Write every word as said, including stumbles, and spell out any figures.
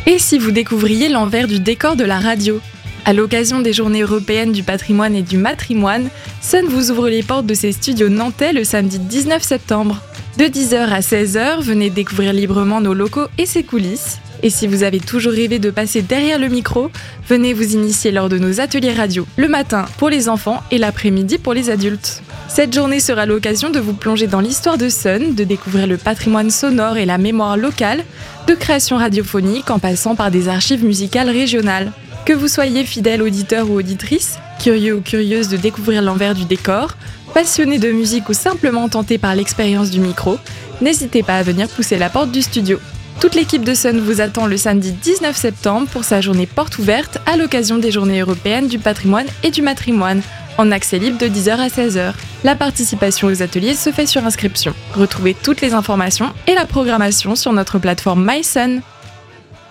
Et si vous découvriez l'envers du décor de la radio ? À l'occasion des Journées européennes du patrimoine et du matrimoine, Sun vous ouvre les portes de ses studios nantais le samedi dix-neuf septembre. De dix heures à seize heures, venez découvrir librement nos locaux et ses coulisses. Et si vous avez toujours rêvé de passer derrière le micro, venez vous initier lors de nos ateliers radio, le matin pour les enfants et l'après-midi pour les adultes. Cette journée sera l'occasion de vous plonger dans l'histoire de Sun, de découvrir le patrimoine sonore et la mémoire locale, de création radiophonique en passant par des archives musicales régionales. Que vous soyez fidèle auditeur ou auditrice, curieux ou curieuse de découvrir l'envers du décor, passionné de musique ou simplement tenté par l'expérience du micro, n'hésitez pas à venir pousser la porte du studio. Toute l'équipe de Sun vous attend le samedi dix-neuf septembre pour sa journée porte ouverte à l'occasion des Journées européennes du patrimoine et du matrimoine, en accès libre de dix heures à seize heures. La participation aux ateliers se fait sur inscription. Retrouvez toutes les informations et la programmation sur notre plateforme MySun.